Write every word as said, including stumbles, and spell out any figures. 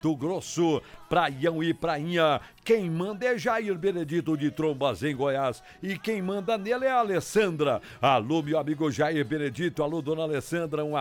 Mato Grosso, Praião e Prainha. Quem manda é Jair Benedito de Trombas, em Goiás. E quem manda nele é a Alessandra. Alô, meu amigo Jair Benedito. Alô, dona Alessandra. Um